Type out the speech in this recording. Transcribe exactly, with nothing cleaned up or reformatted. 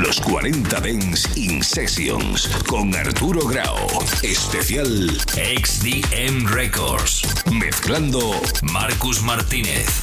Los cuarenta Dance in Sessions con Arturo Grau. Especial X D M Records. Mezclando Marcus Martínez.